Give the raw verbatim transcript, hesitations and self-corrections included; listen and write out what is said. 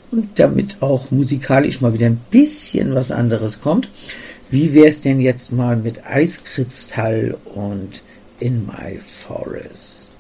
Und damit auch musikalisch mal wieder ein bisschen was anderes kommt, wie wäre es denn jetzt mal mit Eiskristall und In My Forest?